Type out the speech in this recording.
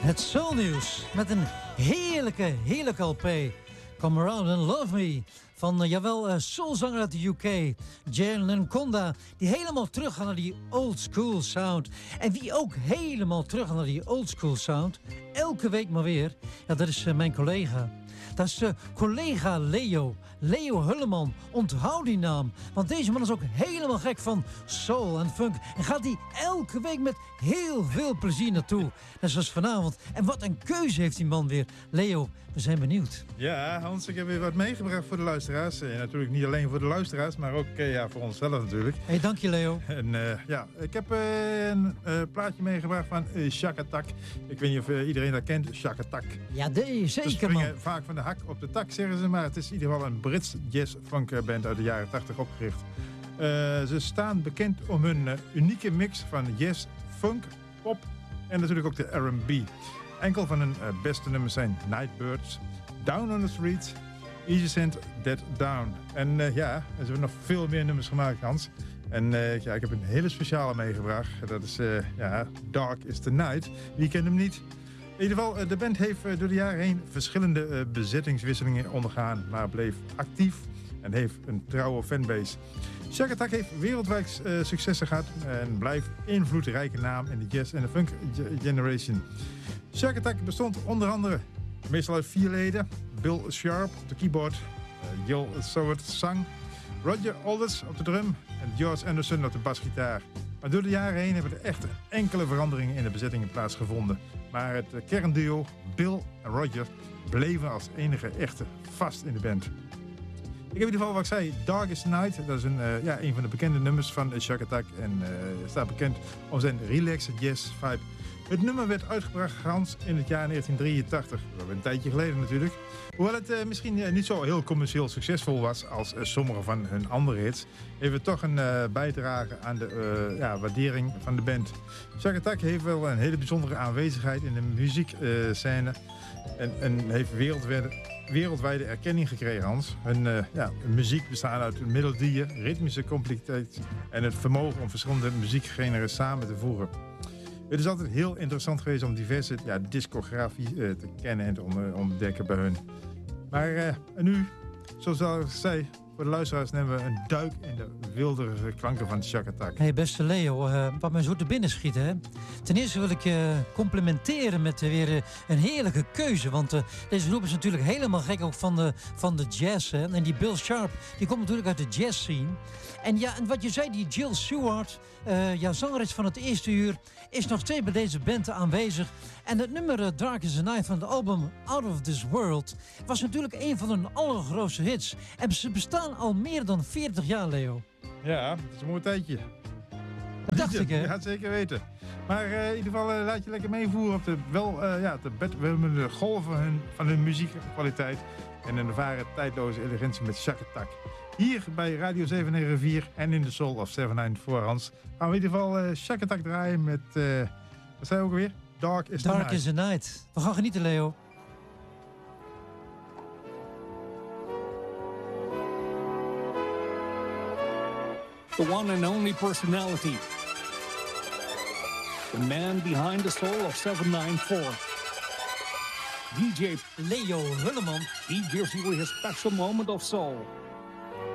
Het soulnieuws met een heerlijke LP. Come Around and Love Me van, soulzanger uit de UK, Jalen Conda, die helemaal teruggaan naar die old school sound. En wie ook helemaal teruggaan naar die old school sound, elke week maar weer, ja, dat is mijn collega. Dat is collega Leo Hulleman. Onthoud die naam. Want deze man is ook helemaal gek van soul en funk. En gaat die elke week met heel veel plezier naartoe. Net zoals vanavond. En wat een keuze heeft die man weer. Leo, we zijn benieuwd. Ja, Hans, ik heb weer wat meegebracht voor de luisteraars. Natuurlijk niet alleen voor de luisteraars, maar ook voor onszelf natuurlijk. Hey, dank je, Leo. En ik heb een plaatje meegebracht van Shack Attack. Ik weet niet of iedereen dat kent, Shack Attack. Ja, zeker, ze springen vaak van de hak op de tak, zeggen ze. Maar het is in ieder geval een Brits jazz-funk band uit de jaren 80 opgericht. Ze staan bekend om hun unieke mix van jazz, funk, pop en natuurlijk ook de R&B. Enkel van hun beste nummers zijn Nightbirds, Down on the Street, Easy Send That Down. En ze hebben nog veel meer nummers gemaakt, Hans. En ik heb een hele speciale meegebracht. Dat is Dark is the Night. Wie kent hem niet? In ieder geval, de band heeft door de jaren heen verschillende bezettingswisselingen ondergaan, maar bleef actief en heeft een trouwe fanbase. Shack Attack heeft wereldwijd successen gehad en blijft invloedrijke naam in de jazz en de funk generation. Shack Attack bestond onder andere meestal uit 4 leden. Bill Sharp op de keyboard, Gil Soward zang, Roger Alders op de drum en George Anderson op de basgitaar. Maar door de jaren heen hebben er echt enkele veranderingen in de bezettingen plaatsgevonden. Maar het kernduo Bill en Roger bleven als enige echte vast in de band. Ik heb in ieder geval wat ik zei, Dark is the Night. Dat is een van de bekende nummers van Shack Attack. En staat bekend om zijn relaxed jazz vibe. Het nummer werd uitgebracht, Hans, in het jaar 1983. Dat was een tijdje geleden natuurlijk. Hoewel het misschien niet zo heel commercieel succesvol was als sommige van hun andere hits, heeft het toch een bijdrage aan de waardering van de band. Shack Attack heeft wel een hele bijzondere aanwezigheid in de muziekscène en heeft wereldwijde erkenning gekregen, Hans. Hun muziek bestaat uit melodieën, ritmische complexiteit en het vermogen om verschillende muziekgenres samen te voeren. Het is altijd heel interessant geweest om diverse discografie te kennen en te ontdekken bij hun. Maar nu, zoals ik zei, voor de luisteraars nemen we een duik in de wildere klanken van Shack Attack. Hey, beste Leo, wat mij zo te binnen schiet, hè. Ten eerste wil ik je complimenteren met weer een heerlijke keuze. Want deze groep is natuurlijk helemaal gek ook van de jazz. Hè. En die Bill Sharp, die komt natuurlijk uit de jazz scene. En ja, en wat je zei, die Jill Stewart, zangeres van het eerste uur, is nog steeds bij deze band aanwezig. En het nummer Dark is the Night van het album Out of This World was natuurlijk een van hun allergrootste hits. En ze bestaan al meer dan 40 jaar, Leo. Ja, dat is een mooi tijdje. Dat dacht ik, hè? Ja, zeker weten. Maar in ieder geval laat je lekker meevoeren op de bedwelmende golven van hun muziekkwaliteit en een ervaren tijdloze elegantie met Shack Attack. Hier bij Radio 794 en in de Soul of 794, Hans, gaan we in ieder geval Shack Attack draaien met, wat zei je ook alweer? Dark is the Night. Dark is the Night. We gaan genieten, Leo. The one and only personality. The man behind the soul of 794. DJ Leo Hulleman. He gives you his special moment of soul.